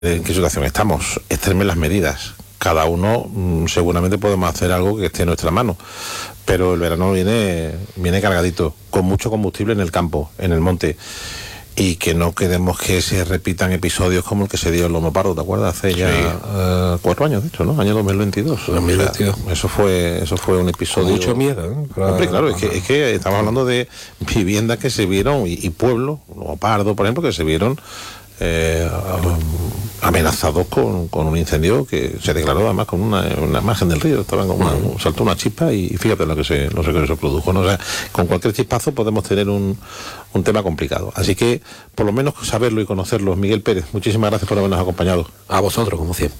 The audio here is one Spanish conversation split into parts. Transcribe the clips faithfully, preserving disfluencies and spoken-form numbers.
¿En qué situación estamos? Extremen las medidas. Cada uno mmm, seguramente podemos hacer algo que esté en nuestra mano, pero el verano viene, viene cargadito, con mucho combustible en el campo, en el monte, y que no queremos que se repitan episodios como el que se dio en Lomo Pardo, ¿te acuerdas? Hace ya sí. uh, cuatro años, de hecho, ¿no? Año dos mil veintidós. dos mil veintidós. O sea, eso fue eso fue un episodio... Con mucho miedo, ¿eh? Para... Hombre, claro, es que, es que estamos hablando de viviendas que se vieron, y, y pueblos, Lomo Pardo, por ejemplo, que se vieron eh, amenazados con, con un incendio que se declaró además con una, una margen del río. Estaban con una, uh-huh. saltó una chispa y fíjate lo que se, lo que se produjo, ¿no? O sea, con cualquier chispazo podemos tener un, un tema complicado. Así que, por lo menos, saberlo y conocerlo. Miguel Pérez, muchísimas gracias por habernos acompañado. A vosotros, como siempre.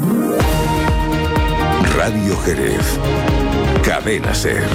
Radio Jerez. Cadena Ser.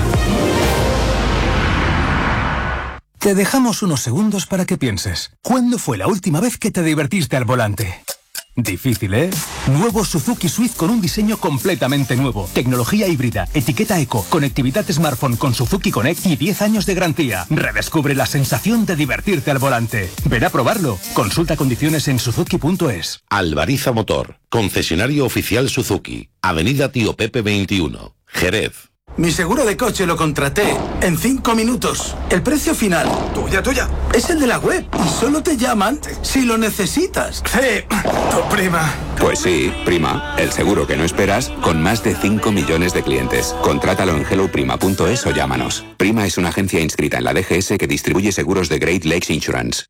Te dejamos unos segundos para que pienses. ¿Cuándo fue la última vez que te divertiste al volante? Difícil, ¿eh? Nuevo Suzuki Swift con un diseño completamente nuevo. Tecnología híbrida, etiqueta eco, conectividad smartphone con Suzuki Connect y diez años de garantía. Redescubre la sensación de divertirte al volante. Ven a probarlo. Consulta condiciones en suzuki punto es. Alvariza Motor, concesionario oficial Suzuki. Avenida Tío Pepe veintiuno, Jerez. Mi seguro de coche lo contraté en cinco minutos. El precio final, tuya, tuya, es el de la web y solo te llaman si lo necesitas. Sí, tu prima. Pues sí, prima, el seguro que no esperas con más de cinco millones de clientes. Contrátalo en hello prima punto es o llámanos. Prima es una agencia inscrita en la D G S que distribuye seguros de Great Lakes Insurance.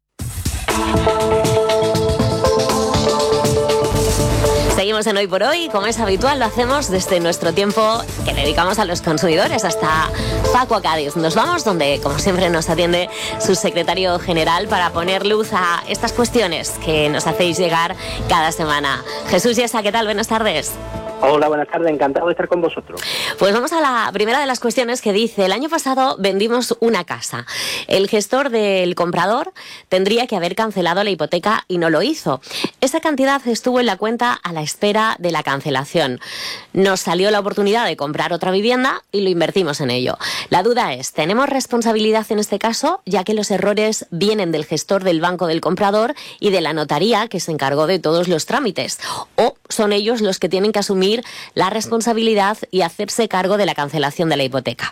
Seguimos en Hoy por Hoy, como es habitual, lo hacemos desde nuestro tiempo que dedicamos a los consumidores hasta Facua Cádiz. Nos vamos donde, como siempre, nos atiende su secretario general para poner luz a estas cuestiones que nos hacéis llegar cada semana. Jesús Yesa, ¿qué tal? Buenas tardes. Hola, buenas tardes, encantado de estar con vosotros. Pues vamos a la primera de las cuestiones que dice: el año pasado vendimos una casa. El gestor del comprador tendría que haber cancelado la hipoteca y no lo hizo. Esa cantidad estuvo en la cuenta a la espera de la cancelación. Nos salió la oportunidad de comprar otra vivienda y lo invertimos en ello. La duda es, ¿tenemos responsabilidad en este caso, ya que los errores vienen del gestor del banco del comprador y de la notaría que se encargó de todos los trámites? ¿O son ellos los que tienen que asumir la responsabilidad y hacerse cargo de la cancelación de la hipoteca?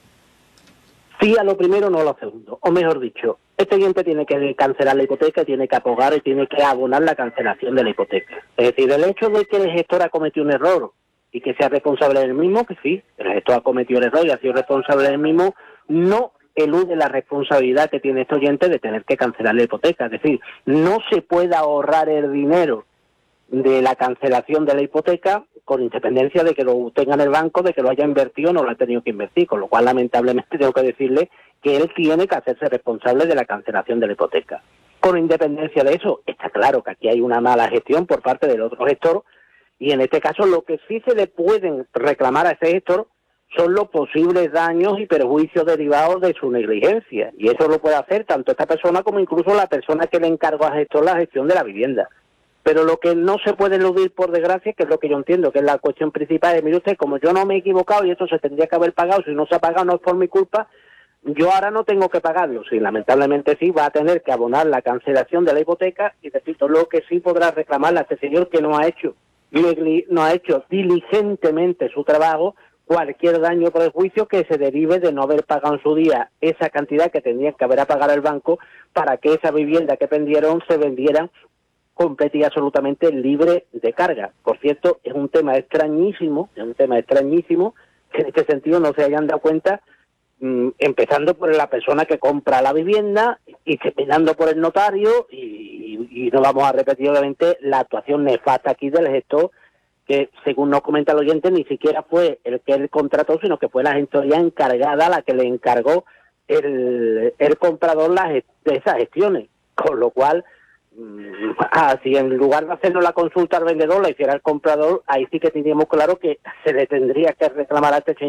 Sí a lo primero, no a lo segundo. O mejor dicho, este cliente tiene que cancelar la hipoteca, tiene que abogar y tiene que abonar la cancelación de la hipoteca. Es decir, el hecho de que el gestor ha cometido un error y que sea responsable del mismo, que sí, el gestor ha cometido el error y ha sido responsable del mismo, no elude la responsabilidad que tiene este oyente de tener que cancelar la hipoteca. Es decir, no se puede ahorrar el dinero de la cancelación de la hipoteca con independencia de que lo tenga en el banco, de que lo haya invertido o no lo ha tenido que invertir, con lo cual lamentablemente tengo que decirle que él tiene que hacerse responsable de la cancelación de la hipoteca. Con independencia de eso, está claro que aquí hay una mala gestión por parte del otro gestor y en este caso lo que sí se le pueden reclamar a ese gestor son los posibles daños y perjuicios derivados de su negligencia, y eso lo puede hacer tanto esta persona como incluso la persona que le encargó al gestor la gestión de la vivienda. Pero lo que no se puede eludir, por desgracia, que es lo que yo entiendo, que es la cuestión principal, es, mire usted, como yo no me he equivocado y esto se tendría que haber pagado, si no se ha pagado no es por mi culpa, yo ahora no tengo que pagarlo. Sí, lamentablemente sí, va a tener que abonar la cancelación de la hipoteca y, repito, lo que sí podrá reclamarle a este señor que no ha hecho, no ha hecho diligentemente su trabajo, cualquier daño o prejuicio que se derive de no haber pagado en su día esa cantidad que tendría que haber a pagar al banco para que esa vivienda que vendieron se vendieran completa y absolutamente libre de carga. Por cierto, es un tema extrañísimo, es un tema extrañísimo que en este sentido no se hayan dado cuenta, mmm, empezando por la persona que compra la vivienda y terminando por el notario, y, y, y no vamos a repetir obviamente la actuación nefasta aquí del gestor, que según nos comenta el oyente ni siquiera fue el que él contrató, sino que fue la gestoría encargada la que le encargó el, el comprador las, de esas gestiones, con lo cual Ah, si en lugar de hacernos la consulta al vendedor la hiciera el comprador, ahí sí que teníamos claro que se le tendría que reclamar a este señor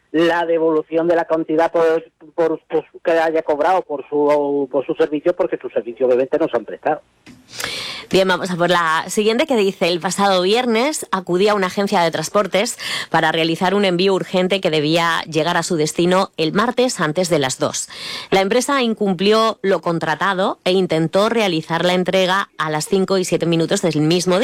la devolución de la cantidad por, por, por que haya cobrado por su por su servicio, porque sus servicios obviamente no se han prestado. Bien, vamos a por la siguiente, que dice: el pasado viernes acudí a una agencia de transportes para realizar un envío urgente que debía llegar a su destino el martes antes de las dos. La empresa incumplió lo contratado e intentó realizar la entrega a las cinco y siete minutos del mismo día.